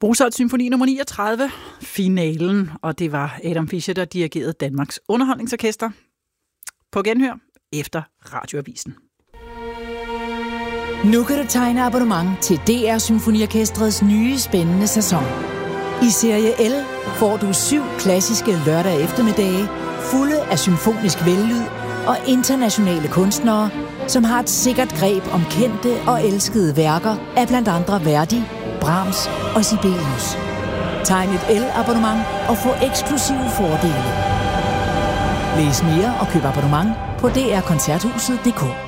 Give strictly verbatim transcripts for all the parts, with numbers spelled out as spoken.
Mozart Symfoni nummer niogtredive, finalen, og det var Adam Fischer, der dirigerede Danmarks Underholdningsorkester. På genhør efter Radioavisen. Nu kan du tegne abonnement til D R Symfoniorkestrets nye spændende sæson. I serie L får du syv klassiske lørdag eftermiddage, fulde af symfonisk vellyd og internationale kunstnere, som har et sikkert greb om kendte og elskede værker af blandt andre Verdi, Brahms og Sibelius. Tegn et L-abonnement og få eksklusive fordele. Læs mere og køb abonnement på d r koncerthuset punktum d k.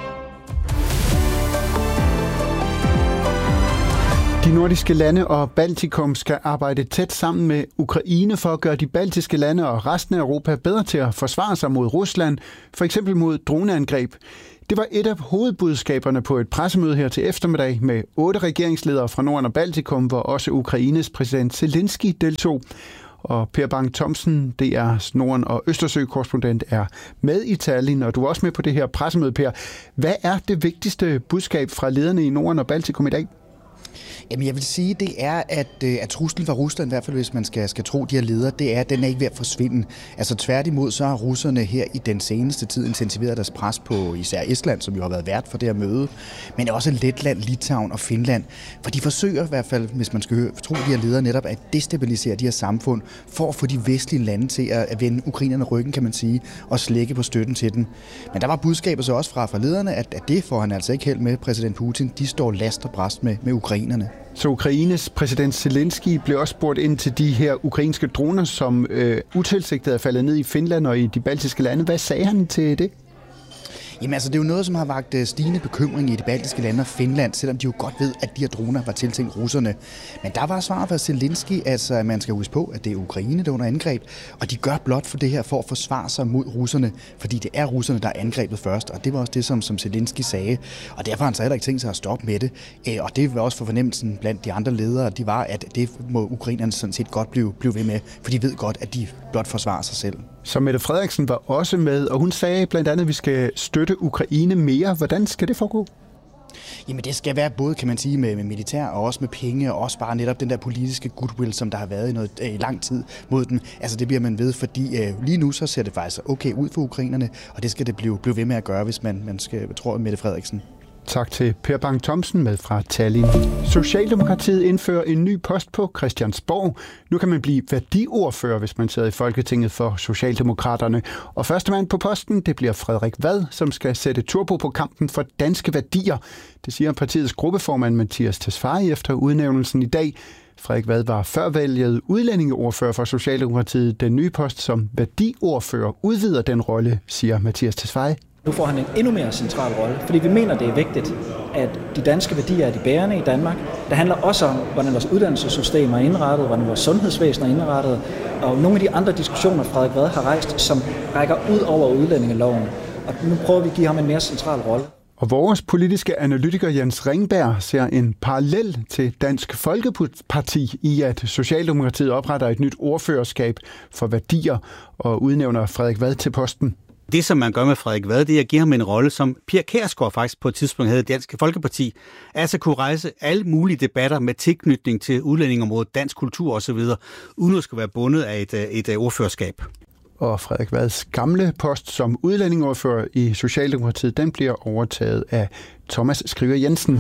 De nordiske lande og Baltikum skal arbejde tæt sammen med Ukraine for at gøre de baltiske lande og resten af Europa bedre til at forsvare sig mod Rusland, for eksempel mod droneangreb. Det var et af hovedbudskaberne på et pressemøde her til eftermiddag med otte regeringsledere fra Norden og Baltikum, hvor også Ukraines præsident Zelensky deltog. Og Per Bang Thomsen, D R's Norden- og Østersø-korrespondent, er med i Tallinn, og du er også med på det her pressemøde, Per. Hvad er det vigtigste budskab fra lederne i Norden og Baltikum i dag? Jamen jeg vil sige, det er, at, at truslen fra Rusland, i hvert fald hvis man skal, skal tro de her ledere, det er, at den er ikke ved at forsvinde. Altså tværtimod, så har russerne her i den seneste tid intensiveret deres pres på især Estland, som jo har været vært for det her møde, men også Letland, Litauen og Finland. For de forsøger i hvert fald, hvis man skal tro de her ledere, netop at destabilisere de her samfund, for at få de vestlige lande til at vende ukrainerne ryggen, kan man sige, og slække på støtten til dem. Men der var budskabet så også fra, fra lederne, at, at det får han altså ikke held med, præsident Putin. De står last og brast med, med ukrainerne. Så Ukraines præsident Zelensky blev også spurgt ind til de her ukrainske droner, som øh, utilsigtet er faldet ned i Finland og i de baltiske lande. Hvad sagde han til det? Jamen altså, det er jo noget, som har vagt stigende bekymring i de baltiske lande og Finland, selvom de jo godt ved, at de her droner var tiltænkt russerne. Men der var svaret fra Zelensky, altså at man skal huske på, at det er Ukraine, der er under angreb, og de gør blot for det her for at forsvare sig mod russerne, fordi det er russerne, der er angrebet først, og det var også det, som, som Zelensky sagde, og derfor har han så heller ikke tænkt sig at stoppe med det. Og det var også for fornemmelsen blandt de andre ledere, de var, at det må ukrainerne sådan set godt blive, blive ved med, for de ved godt, at de blot forsvarer sig selv. Så Mette Frederiksen var også med, og hun sagde blandt andet, at vi skal støtte Ukraine mere. Hvordan skal det foregå? Jamen det skal være både, kan man sige, med, med militær og også med penge, og også bare netop den der politiske goodwill, som der har været i, noget, i lang tid mod dem. Altså det bliver man ved, fordi øh, lige nu så ser det faktisk okay ud for ukrainerne, og det skal det blive, blive ved med at gøre, hvis man, man skal tro Mette Frederiksen. Tak til Per Bang Thomsen med fra Tallinn. Socialdemokratiet indfører en ny post på Christiansborg. Nu kan man blive værdiordfører, hvis man sidder i Folketinget for Socialdemokraterne. Og første mand på posten, det bliver Frederik Vad, som skal sætte turbo på kampen for danske værdier. Det siger partiets gruppeformand Mattias Tesfaye efter udnævnelsen i dag. Frederik Vad var før valget udlændingeordfører for Socialdemokratiet. Den nye post som værdiordfører udvider den rolle, siger Mattias Tesfaye. Nu får han en endnu mere central rolle, fordi vi mener, det er vigtigt, at de danske værdier er de bærende i Danmark. Det handler også om, hvordan vores uddannelsessystem er indrettet, hvordan vores sundhedsvæsen er indrettet, og nogle af de andre diskussioner, Frederik Vad har rejst, som rækker ud over udlændingeloven. Og nu prøver vi at give ham en mere central rolle. Og vores politiske analytiker Jens Ringberg ser en parallel til Dansk Folkeparti i, at Socialdemokratiet opretter et nyt ordførerskab for værdier og udnævner Frederik Vad til posten. Det, som man gør med Frederik Vad, det er at give ham en rolle, som Pia Kjærsgaard faktisk på et tidspunkt havde i Dansk Folkeparti, altså kunne rejse alle mulige debatter med tilknytning til udlændingområdet, dansk kultur osv., uden at skulle være bundet af et, et ordførerskab. Og Frederik Vads gamle post som udlændingeordfører i Socialdemokratiet, den bliver overtaget af Thomas Skriver Jensen.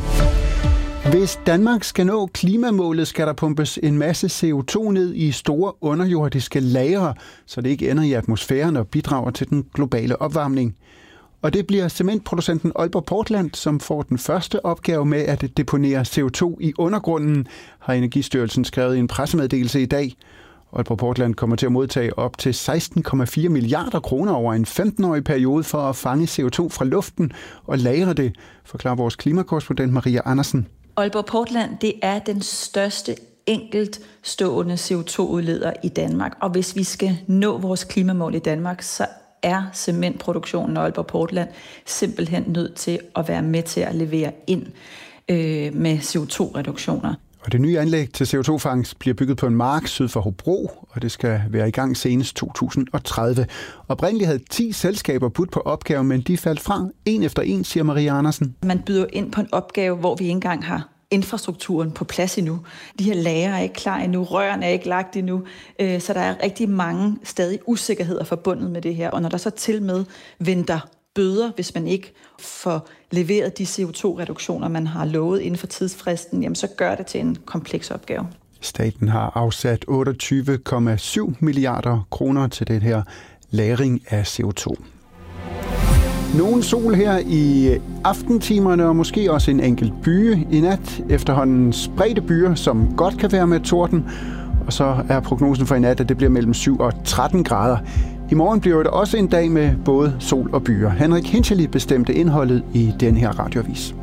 Hvis Danmark skal nå klimamålet, skal der pumpes en masse C O to ned i store underjordiske lagre, så det ikke ender i atmosfæren og bidrager til den globale opvarmning. Og det bliver cementproducenten Aalborg Portland, som får den første opgave med at deponere C O to i undergrunden, har Energistyrelsen skrevet i en pressemeddelelse i dag. Aalborg Portland kommer til at modtage op til seksten komma fire milliarder kroner over en femten-årig periode for at fange C O to fra luften og lagre det, forklarer vores klimakorrespondent Maria Andersen. Aalborg Portland, det er den største enkeltstående C O to udleder i Danmark. Og hvis vi skal nå vores klimamål i Danmark, så er cementproduktionen af Aalborg Portland simpelthen nødt til at være med til at levere ind øh, med C O to reduktioner. Og det nye anlæg til C O to fangst bliver bygget på en mark syd for Hobro, og det skal være i gang senest to tusind og tredive. Oprindeligt havde ti selskaber budt på opgaven, men de faldt fra en efter en, siger Maria Andersen. Man byder ind på en opgave, hvor vi ikke engang har infrastrukturen på plads endnu. De her lagre er ikke klar endnu, rørene er ikke lagt endnu, øh, så der er rigtig mange stadig usikkerheder forbundet med det her. Og når der så til med venter bøder, hvis man ikke får leveret de C O to reduktioner, man har lovet inden for tidsfristen, jamen så gør det til en kompleks opgave. Staten har afsat otteogtyve komma syv milliarder kroner til det her lagring af C O to. Nogen sol her i aftentimerne, og måske også en enkelt byge i nat. Efterhånden spredte byer, som godt kan være med torden. Og så er prognosen for i nat, at det bliver mellem syv og tretten grader. I morgen bliver det også en dag med både sol og byer. Henrik Hinchely bestemte indholdet i den her radioavis.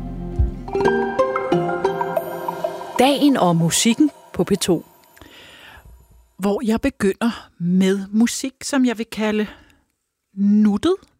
Dagen og musikken på P to. Hvor jeg begynder med musik, som jeg vil kalde nuttet